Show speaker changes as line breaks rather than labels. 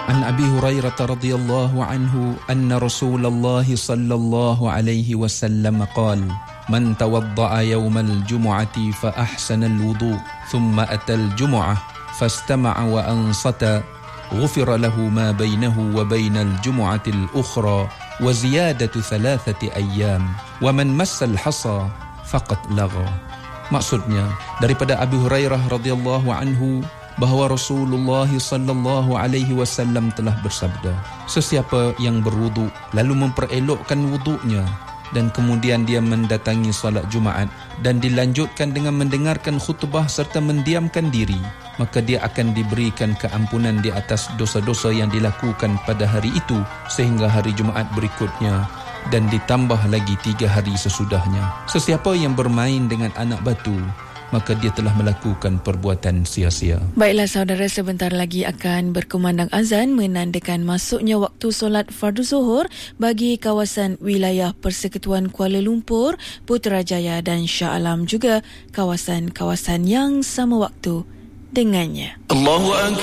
عن أبي هريرة رضي الله عنه أن رسول الله صلى الله عليه وسلم قال: من توضأ يوم الجمعة فأحسن الوضوء ثم أتى الجمعة فاستمع وأنصت غفر له ما بينه وبين الجمعة الأخرى وزيادة 3 أيام ومن مس الحصى فقد لغى. Maksudnya daripada Abu Hurairah radhiyallahu anhu bahawa Rasulullah sallallahu alaihi wasallam telah bersabda, sesiapa yang berwuduk lalu memperelokkan wuduknya dan kemudian dia mendatangi solat Jumaat dan dilanjutkan dengan mendengarkan khutbah serta mendiamkan diri, maka dia akan diberikan keampunan di atas dosa-dosa yang dilakukan pada hari itu sehingga hari Jumaat berikutnya dan ditambah lagi 3 hari sesudahnya. Sesiapa yang bermain dengan anak batu, maka dia telah melakukan perbuatan sia-sia.
Baiklah saudara, sebentar lagi akan berkumandang azan menandakan masuknya waktu solat fardu zuhur bagi kawasan wilayah Persekutuan Kuala Lumpur, Putrajaya dan Shah Alam, juga kawasan-kawasan yang sama waktu dengannya. Allahu Akbar.